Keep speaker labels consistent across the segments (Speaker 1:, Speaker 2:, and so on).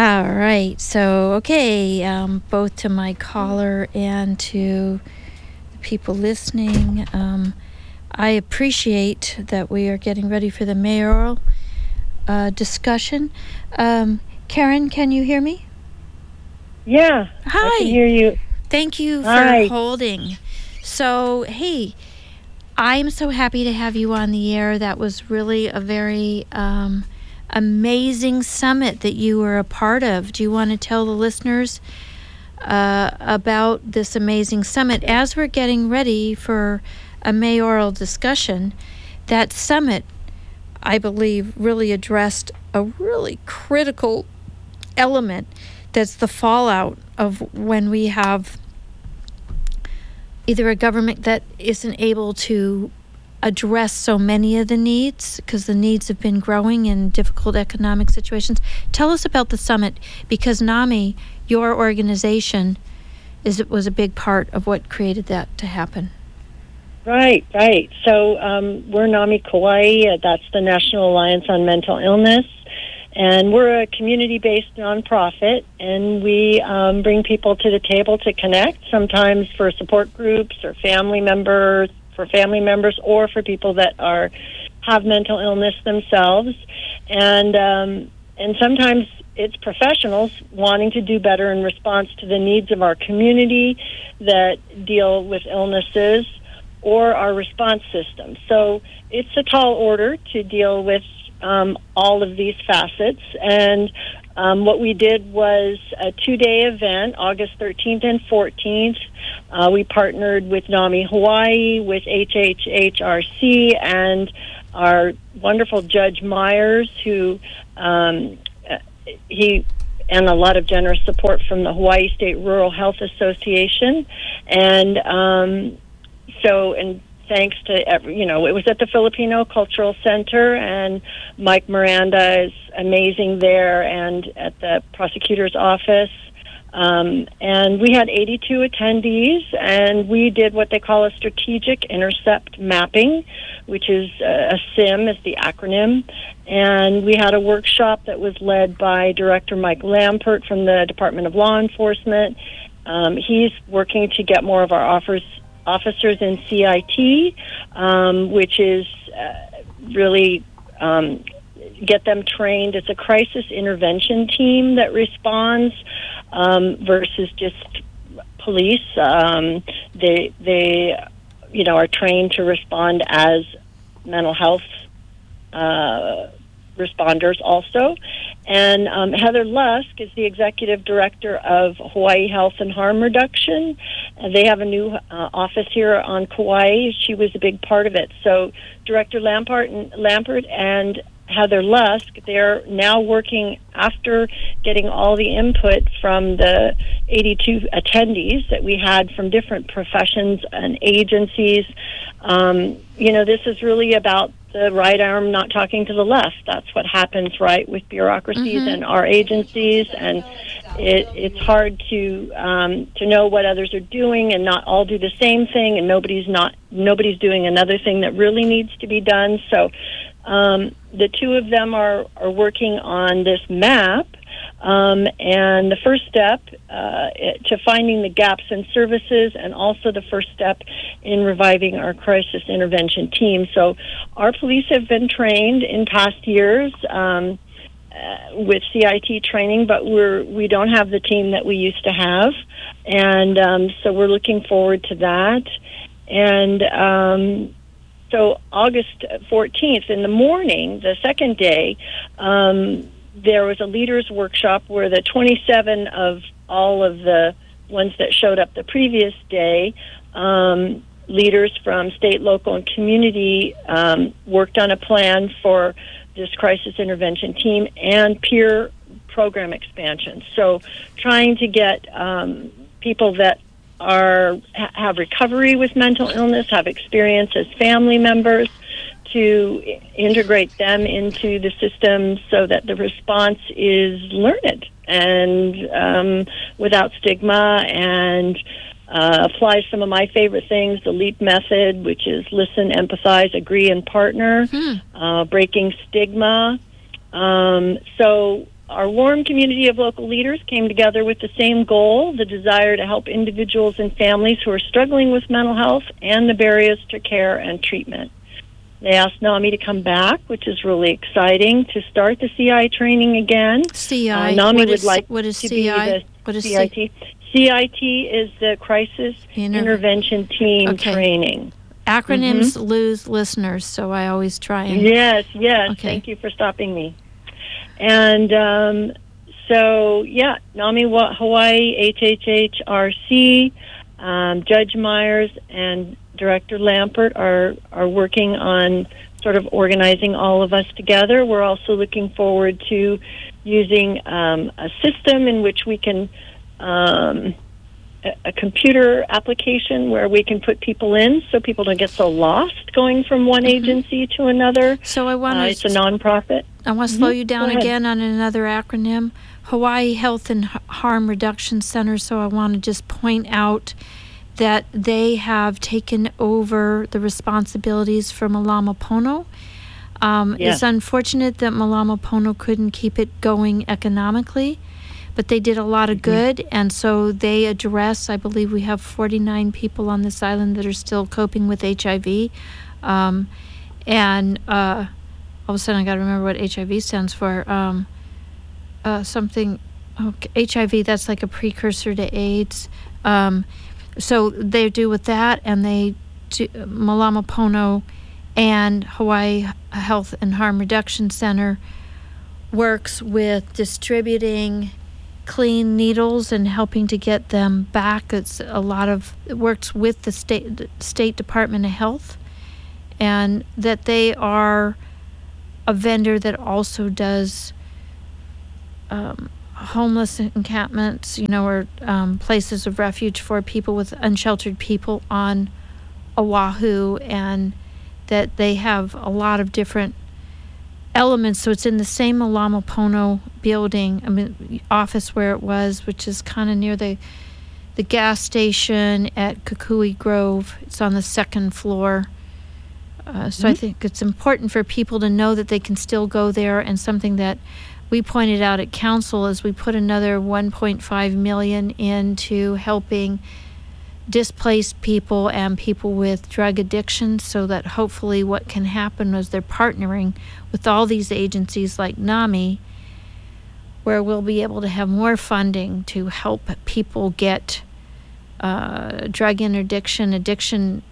Speaker 1: All right. So, okay, both to my caller and to the people listening, I appreciate that we are getting ready for the mayoral discussion. Karen, can you hear me?
Speaker 2: Yeah.
Speaker 1: Hi.
Speaker 2: I can hear you.
Speaker 1: Thank you
Speaker 2: Hi.
Speaker 1: for holding. So, hey, I'm so happy to have you on the air. That was really a very amazing summit that you were a part of. Do you want to tell the listeners about this amazing summit? As we're getting ready for a mayoral discussion, that summit, I believe, really addressed a really critical element that's the fallout of when we have either a government that isn't able to address so many of the needs because the needs have been growing in difficult economic situations. Tell us about the summit, because NAMI, your organization, was a big part of what created that to happen.
Speaker 2: Right. So we're NAMI Kauai. That's the National Alliance on Mental Illness. And we're a community-based nonprofit, and we bring people to the table to connect, sometimes for support groups or family members, or for people that have mental illness themselves. And sometimes it's professionals wanting to do better in response to the needs of our community that deal with illnesses or our response system. So it's a tall order to deal with all of these facets. And what we did was a 2-day event, August 13th and 14th. We partnered with NAMI Hawaii, with HHHRC, and our wonderful Judge Myers, who and a lot of generous support from the Hawaii State Rural Health Association. And thanks to it was at the Filipino Cultural Center, and Mike Miranda is amazing there, and at the prosecutor's office. And we had 82 attendees, and we did what they call a strategic intercept mapping, which is a SIM is the acronym. And we had a workshop that was led by Director Mike Lampert from the Department of Law Enforcement. He's working to get more of our officers in CIT, which is really get them trained. It's a crisis intervention team that responds versus just police. They are trained to respond as mental health responders also. And Heather Lusk is the executive director of Hawaii Health and Harm Reduction. They have a new office here on Kauai. She was a big part of it. So Director Lampert and Heather Lusk, they're now working after getting all the input from the 82 attendees that we had from different professions and agencies. This is really about the right arm not talking to the left. That's what happens, right, with bureaucracies and our agencies, and it's hard to know what others are doing and not all do the same thing, and nobody's doing another thing that really needs to be done. So the two of them are working on this map, and the first step to finding the gaps in services, and also the first step in reviving our crisis intervention team. So our police have been trained in past years with CIT training, but we don't have the team that we used to have, and so we're looking forward to that. And so August 14th in the morning, the second day, there was a leaders workshop where the 27 of all of the ones that showed up the previous day, leaders from state, local, and community worked on a plan for this crisis intervention team and peer program expansion. So trying to get people that have recovery with mental illness, have experience as family members, to integrate them into the system so that the response is learned and without stigma, and apply some of my favorite things, the LEAP method, which is listen, empathize, agree, and partner, breaking stigma. So our Forum community of local leaders came together with the same goal, the desire to help individuals and families who are struggling with mental health and the barriers to care and treatment. They asked NAMI to come back, which is really exciting, to start the CI training again.
Speaker 1: CI.
Speaker 2: NAMI would like
Speaker 1: what is
Speaker 2: to
Speaker 1: CI?
Speaker 2: be the
Speaker 1: What is
Speaker 2: CIT. CIT is the Crisis Intervention Team Training.
Speaker 1: Acronyms lose listeners, so I always try and...
Speaker 2: Yes.
Speaker 1: Okay.
Speaker 2: Thank you for stopping me. And NAMI Hawaii, HHHRC, Judge Myers, and Director Lampert are working on sort of organizing all of us together. We're also looking forward to using a system in which we can... a computer application where we can put people in so people don't get so lost going from one agency to another.
Speaker 1: So I want to...
Speaker 2: it's a nonprofit.
Speaker 1: I want to slow you down again on another acronym. Hawaii Health and Harm Reduction Center. So I want to just point out that they have taken over the responsibilities for Malama Pono. It's unfortunate that Malama Pono couldn't keep it going economically, but they did a lot of good, and so they address, I believe we have 49 people on this island that are still coping with HIV. All of a sudden I got to remember what HIV stands for. HIV, that's like a precursor to AIDS. So they do with that, and they do, Malama Pono and Hawaii Health and Harm Reduction Center works with distributing clean needles and helping to get them back. It works with the State Department of Health, and that they are a vendor that also does homeless encampments, or places of refuge for people with unsheltered people on Oahu, and that they have a lot of different elements. So it's in the same Malama Pono building, office where it was, which is kind of near the gas station at Kukui Grove. It's on the second floor. So I think it's important for people to know that they can still go there, and something that we pointed out at council is we put another $1.5 million into helping displaced people and people with drug addiction, so that hopefully what can happen is they're partnering with all these agencies like NAMI, where we'll be able to have more funding to help people get drug interdiction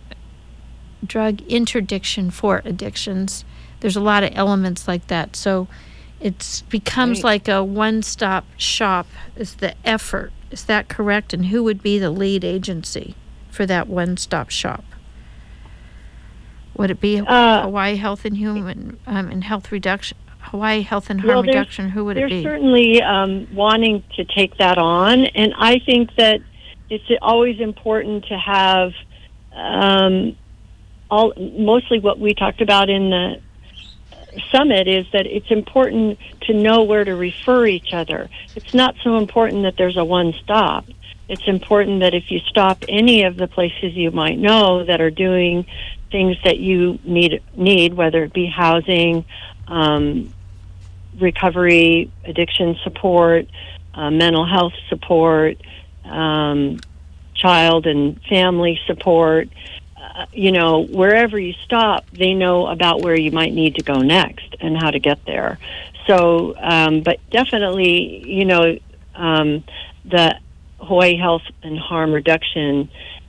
Speaker 1: for addictions. There's a lot of elements like that. So it becomes like a one-stop shop is the effort. Is that correct? And who would be the lead agency for that one-stop shop? Would it be Hawaii Health and Health Reduction? Hawaii Health and Harm Reduction? Who would it be?
Speaker 2: They're certainly wanting to take that on, and I think that it's always important to have mostly what we talked about in the summit is that it's important to know where to refer each other. It's not so important that there's a one-stop. It's important that if you stop any of the places you might know that are doing things that you need, whether it be housing, recovery, addiction support, mental health support, child and family support, wherever you stop, they know about where you might need to go next and how to get there. So, but definitely, the Hawaii Health and Harm Reduction,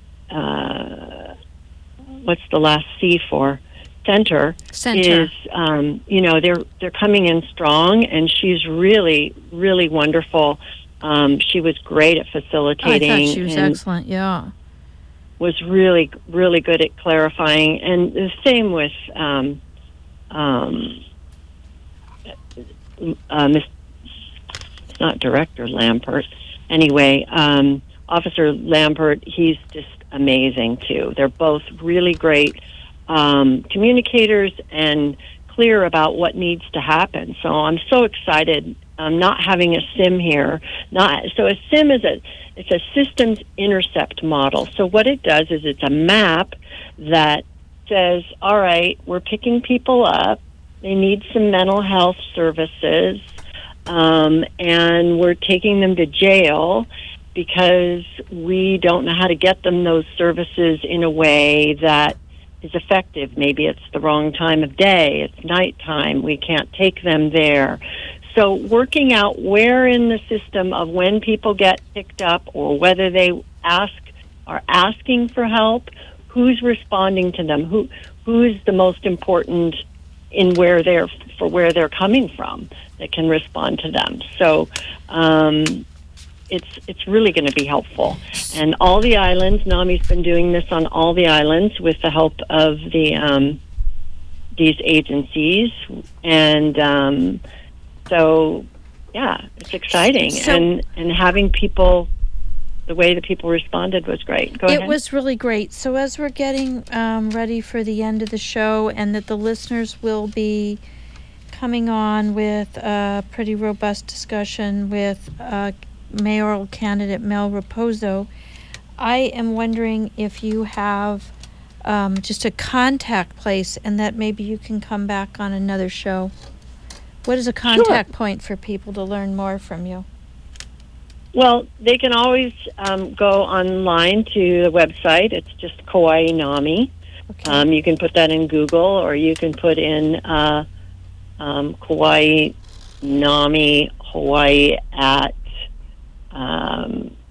Speaker 2: what's the last C for? Center. Is, they're coming in strong, and she's really, really wonderful. She was great at facilitating.
Speaker 1: I thought she was excellent, yeah.
Speaker 2: Was really, really good at clarifying, and the same with it's not Director Lampert. Anyway, Officer Lampert, he's just amazing too. They're both really great communicators and clear about what needs to happen. So I'm so excited. Not having a SIM here. So a SIM is it's a systems intercept model. So what it does is it's a map that says, all right, we're picking people up. They need some mental health services. and we're taking them to jail because we don't know how to get them those services in a way that is effective. Maybe it's the wrong time of day, it's nighttime, we can't take them there. So working out where in the system of when people get picked up or whether they are asking for help, who's responding to them, who's the most important in where they're coming from that can respond to them. So it's really going to be helpful. And all the islands, NAMI's been doing this on all the islands with the help of these agencies, and so yeah, it's exciting. And having people, the way the people responded was great. Go ahead.
Speaker 1: It was really great. So as we're getting ready for the end of the show, and that the listeners will be coming on with a pretty robust discussion with mayoral candidate Mel Raposo, I am wondering if you have just a contact place, and that maybe you can come back on another show. What is a contact point for people to learn more from you?
Speaker 2: Well, they can always go online to the website. It's just Kauai NAMI. Okay. You can put that in Google, or you can put in Kauai NAMI Hawaii at, I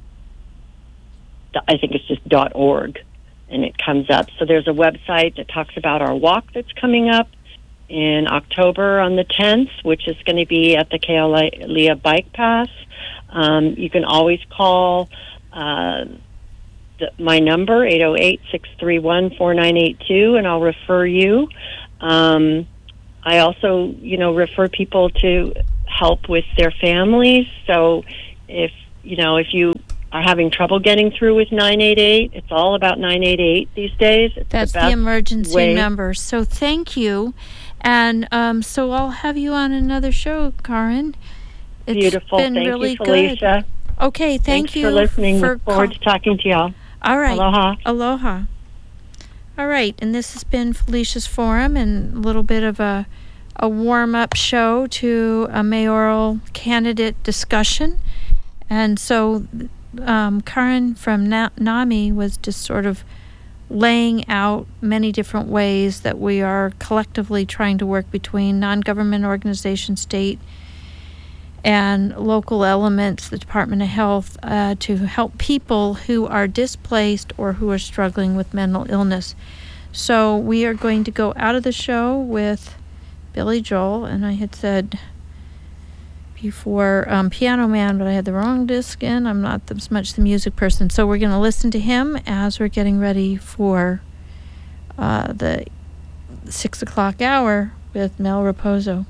Speaker 2: think it's just .org, and it comes up. So there's a website that talks about our walk that's coming up in October on the 10th, which is going to be at the Kealia Bike Path. You can always call my number, 808-631-4982, and I'll refer you. I also, refer people to help with their families. So if you are having trouble getting through with 988, it's all about 988 these days.
Speaker 1: That's the emergency number. So thank you. And so I'll have you on another show, Karen. It's
Speaker 2: beautiful.
Speaker 1: Been
Speaker 2: thank
Speaker 1: really
Speaker 2: you, Felicia.
Speaker 1: Good. Okay, thanks
Speaker 2: you for listening. Look forward to talking to y'all.
Speaker 1: All right.
Speaker 2: Aloha.
Speaker 1: Aloha. All right, and this has been Felicia's Forum, and a little bit of a warm-up show to a mayoral candidate discussion. And so Karen from NAMI was just sort of laying out many different ways that we are collectively trying to work between non-government organizations, state and local elements, the Department of Health, to help people who are displaced or who are struggling with mental illness. So we are going to go out of the show with Billy Joel, and I had said before Piano Man, but I had the wrong disc in. I'm not as much the music person. So we're going to listen to him as we're getting ready for the 6 o'clock hour with Mel Raposo.